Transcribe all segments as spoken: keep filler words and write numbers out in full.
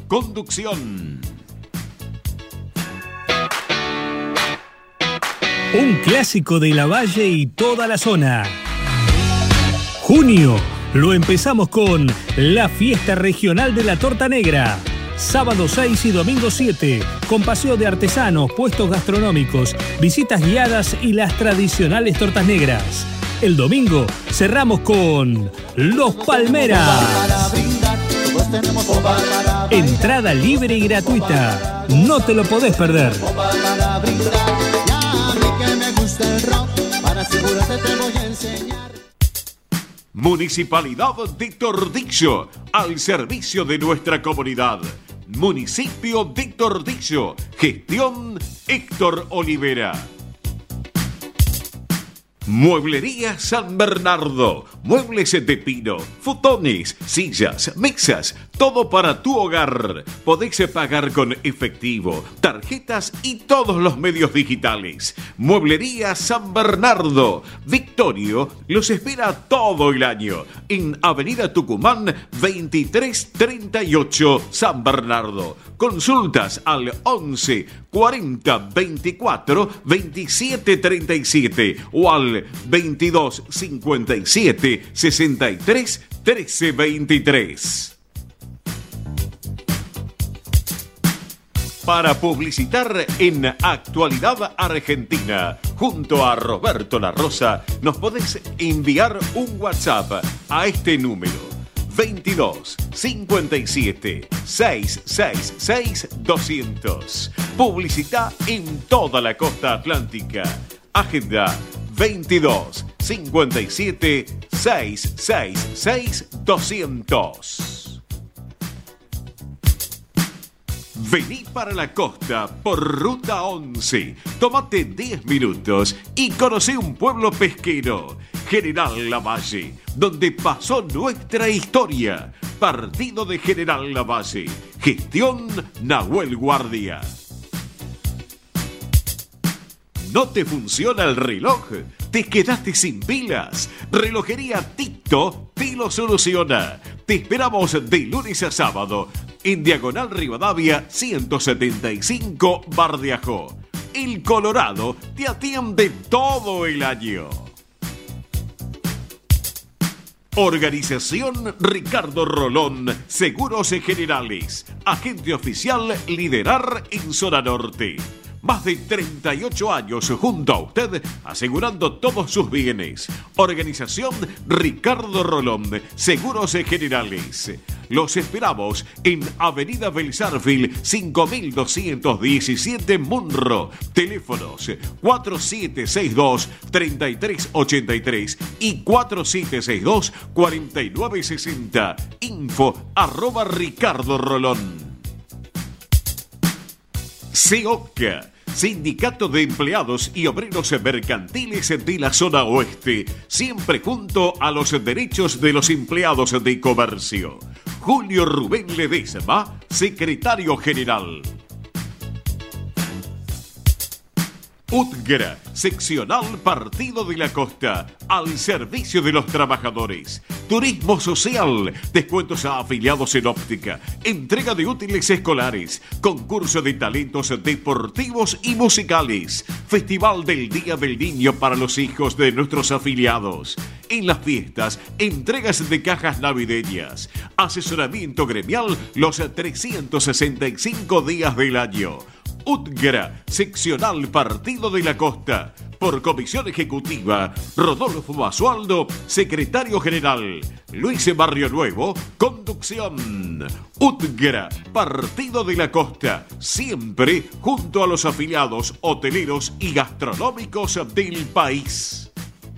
Conducción. Un clásico de la Valle y toda la zona. Junio, lo empezamos con la fiesta regional de la torta negra. Sábado seis y domingo siete, con paseo de artesanos, puestos gastronómicos, visitas guiadas y las tradicionales tortas negras. El domingo cerramos con Los Palmeras. Entrada libre y gratuita. No te lo podés perder. Municipalidad de Tordillo, al servicio de nuestra comunidad. Municipio de Tordillo, gestión Héctor Olivera. Mueblería San Bernardo, muebles de pino, futones, sillas, mesas, todo para tu hogar. Podéis pagar con efectivo, tarjetas y todos los medios digitales. Mueblería San Bernardo, Victorio los espera todo el año en Avenida Tucumán veintitrés treinta y ocho San Bernardo. Consultas al once cuarenta veinticuatro veintisiete treinta y siete o al veintidós cincuenta y siete sesenta y tres trece veintitrés. Para publicitar en Actualidad Argentina, junto a Roberto La Rosa, nos podés enviar un WhatsApp a este número: veintidós cincuenta y siete seiscientos sesenta y seis doscientos. Publicita en toda la costa atlántica. Agenda veintidós cincuenta y siete seiscientos sesenta y seis doscientos. Vení para la costa por Ruta once. Tómate diez minutos y conoce un pueblo pesquero, General Lavalle, donde pasó nuestra historia. Partido de General Lavalle. Gestión Nahuel Guardia. ¿No te funciona el reloj? ¿Te quedaste sin pilas? Relojería Tito te lo soluciona. Te esperamos de lunes a sábado en Diagonal Rivadavia ciento setenta y cinco Bardiajó. El Colorado te atiende todo el año. Organización Ricardo Rolón, Seguros Generales. Agente oficial Liderar en Zona Norte. Más de treinta y ocho años junto a usted, asegurando todos sus bienes. Organización Ricardo Rolón, Seguros Generales. Los esperamos en Avenida Belsarfield cinco mil doscientos diecisiete Munro. Teléfonos cuatro siete seis dos, tres tres ocho tres y cuatro siete seis dos, cuatro nueve seis cero. Info arroba Ricardo Rolón. SEOCA, Sindicato de Empleados y Obreros Mercantiles de la Zona Oeste, siempre junto a los derechos de los empleados de comercio. Julio Rubén Ledesma, secretario general. UTGRA, seccional Partido de la Costa, al servicio de los trabajadores. Turismo social, descuentos a afiliados en óptica, entrega de útiles escolares, concurso de talentos deportivos y musicales, Festival del Día del Niño para los hijos de nuestros afiliados. En las fiestas, entregas de cajas navideñas, asesoramiento gremial los trescientos sesenta y cinco días del año. UTGRA, seccional Partido de la Costa. Por comisión ejecutiva, Rodolfo Basualdo, secretario general. Luis Barrio Nuevo, conducción. UTGRA, Partido de la Costa, siempre junto a los afiliados hoteleros y gastronómicos del país.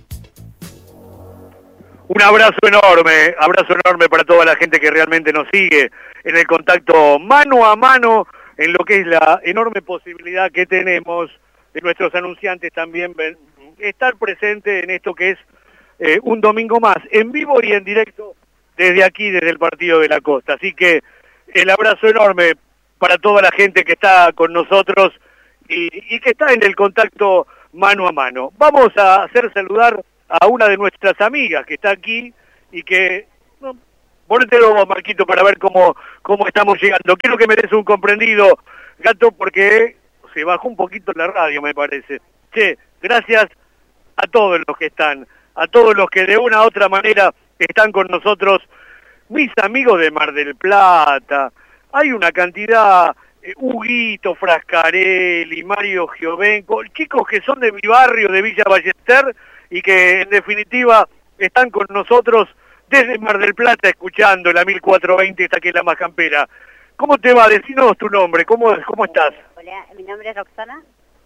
Un abrazo enorme, abrazo enorme para toda la gente que realmente nos sigue en el contacto mano a mano, en lo que es la enorme posibilidad que tenemos de nuestros anunciantes también estar presente en esto que es eh, un domingo más, en vivo y en directo desde aquí, desde el Partido de la Costa. Así que el abrazo enorme para toda la gente que está con nosotros y, y que está en el contacto mano a mano. Vamos a hacer saludar a una de nuestras amigas que está aquí y que no, Ponételo vos, Marquito, para ver cómo, cómo estamos llegando. Quiero que me des un comprendido, Gato, porque se bajó un poquito la radio, me parece. Che, gracias a todos los que están, a todos los que de una u otra manera están con nosotros, mis amigos de Mar del Plata. Hay una cantidad, eh, Huguito Frascarelli, Mario Giovenco, chicos que son de mi barrio, de Villa Ballester, y que en definitiva están con nosotros desde Mar del Plata escuchando la mil cuatrocientos veinte, esta que es la más campera. ¿Cómo te va? Decinos tu nombre, ¿cómo, cómo estás? Hola, mi nombre es Roxana.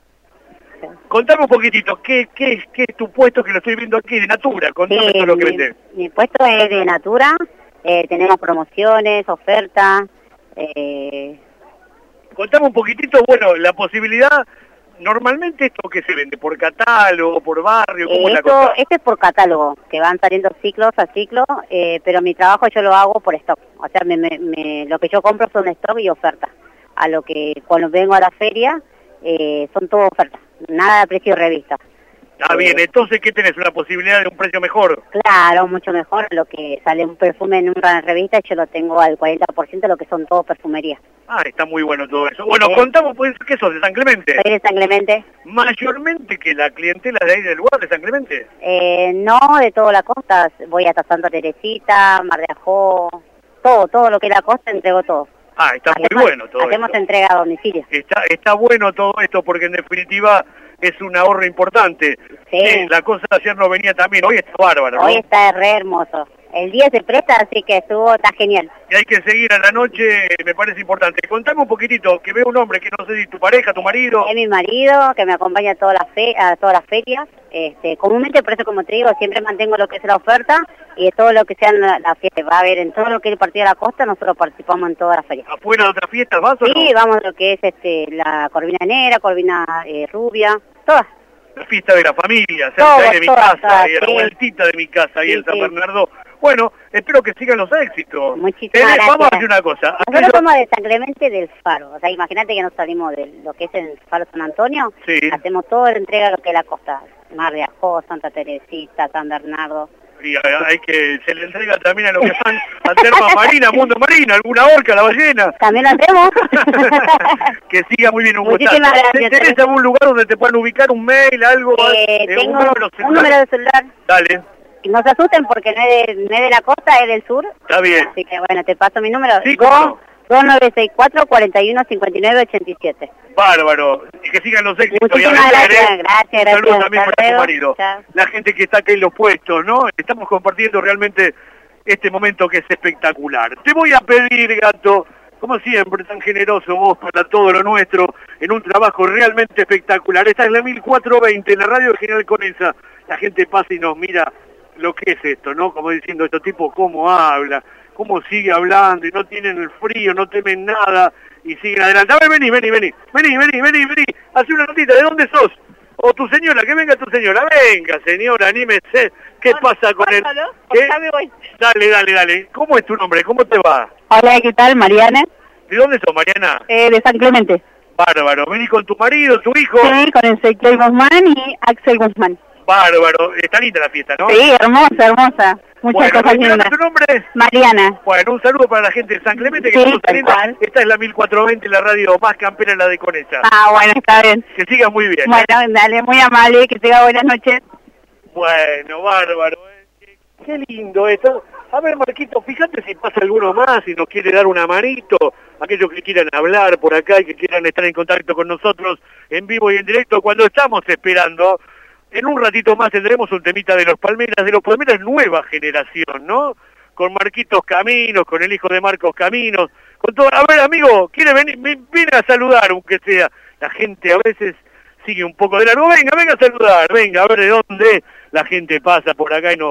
Contame un poquitito, ¿qué, qué, qué es tu puesto que lo estoy viendo aquí de Natura? Contame Sí, todo lo que mi, vendés. mi puesto es de Natura, eh, tenemos promociones, ofertas. Eh... Contame un poquitito, bueno, la posibilidad, normalmente esto que se vende, por catálogo, por barrio, ¿cómo es la Esto, cosa? este es por catálogo, que van saliendo ciclos a ciclo, eh, pero mi trabajo yo lo hago por stock. O sea, me, me, me, lo que yo compro son stock y ofertas. A lo que cuando vengo a la feria, eh, son todo ofertas, nada de precio de revista. Ah, bien, entonces, ¿qué tenés? ¿Una posibilidad de un precio mejor? Claro, mucho mejor. Lo que sale un perfume en una revista, yo lo tengo al cuarenta por ciento, lo que son todo perfumería. Ah, está muy bueno todo eso. Bueno, Sí. contamos, pues, ¿qué sos, de San Clemente? Soy de San Clemente. Mayormente que la clientela de ahí del lugar, de San Clemente. Eh, no de toda la costa, voy hasta Santa Teresita, Mar de Ajó, todo, todo lo que es la costa, entrego todo. Ah, está muy Hacemos- bueno todo Hacemos esto. entrega a domicilio. Está, está bueno todo esto porque en definitiva es un ahorro importante. Sí. Eh, la cosa de ayer no venía también, hoy está bárbaro, ¿no? Hoy está re hermoso. El día se presta, así que estuvo, está genial. Y hay que seguir a la noche, me parece importante. Contame un poquitito, que veo un hombre que no sé si tu pareja, tu marido. Es mi marido, que me acompaña a todas las, fe a todas las ferias. Este, comúnmente, por eso como te digo, siempre mantengo lo que es la oferta y de todo lo que sea la, la fiesta. Va a haber en todo lo que es el partido de la costa, nosotros participamos en todas las ferias. ¿Afuera de otras fiestas vas o no? Sí, vamos a lo que es este, la corvina negra, corvina eh, rubia, todas. La fiesta de la familia, cerca Todo, ahí de mi todo, casa, todo, y a la sí. vueltita de mi casa, ahí Sí, en San sí. Bernardo. Bueno, espero que sigan los éxitos. Muchísimas Eh, Vamos a gracias. hacer una cosa. Nosotros Aquello- somos de San Clemente del Faro, o sea, imagínate que nos salimos de lo que es el Faro San Antonio, Sí. hacemos toda la entrega de lo que es la costa, Mar de Ajó, Santa Teresita, San Bernardo. Y hay hay que, se le entrega también a los que están a Terma Marina, Mundo Marina, alguna orca, la ballena. También lo hacemos. Que siga muy bien un Muchísimas gustazo. gracias. ¿Tenés algún lugar donde te puedan ubicar un mail, algo? Eh, Eh, tengo un número celular? un número de celular. Dale, No se asusten porque no es, de, no es de la costa, es del sur. está bien. Así que bueno, te paso mi número. Sí, dos cómo no. dos nueve seis cuatro, cuatro uno cinco nueve ocho siete. Bárbaro. Y que sigan los éxitos. Muchísimas y a ver, gracias, ¿eh? gracias, Un saludo gracias. también Hasta para tu luego. marido. Chao. La gente que está acá en los puestos, ¿no? Estamos compartiendo realmente este momento que es espectacular. Te voy a pedir, Gato, como siempre, tan generoso vos para todo lo nuestro, en un trabajo realmente espectacular. Esta es la mil cuatrocientos veinte, la radio de General Conesa. La gente pasa y nos mira lo que es esto, ¿no? Como diciendo, estos tipos cómo habla, cómo sigue hablando, y no tienen el frío, no temen nada, y siguen adelante. A ver, vení, vení, vení, vení, vení, vení, vení, hace una notita, ¿de dónde sos? O tu señora, que venga tu señora, venga señora, anímese, ¿qué pasa con él? ¿Qué? Dale, dale, dale, ¿cómo es tu nombre? ¿Cómo te va? Hola, ¿qué tal? Mariana, ¿De dónde sos, Mariana? eh, de San Clemente. Bárbaro, vení con tu marido, tu hijo. Sí, con Ezequiel Guzmán y Axel Guzmán. Bárbaro, está linda la fiesta, ¿no? Sí, hermosa, hermosa. Muchas Bueno, cosas reiterame lindas. tu nombre. Mariana. Bueno, un saludo para la gente de San Clemente que Sí, estamos tal teniendo. cual. Esta es la mil cuatrocientos veinte, la radio más campera, la de Conesa. Ah, bueno, está bien. Que siga muy bien. Bueno, dale, muy amable, que tenga buenas noches. Bueno, bárbaro. eh. Qué, qué lindo esto. A ver, Marquito, fíjate si pasa alguno más y nos quiere dar una manito. Aquellos que quieran hablar por acá y que quieran estar en contacto con nosotros en vivo y en directo cuando estamos esperando. En un ratito más tendremos un temita de los Palmeras, de los Palmeras nueva generación, ¿no? Con Marquitos Caminos, con el hijo de Marcos Caminos, con todo. A ver, amigo, quiere venir, ven, ven a saludar, aunque sea. La gente a veces sigue un poco de largo. Venga, venga a saludar, venga, a ver de dónde la gente pasa por acá y nos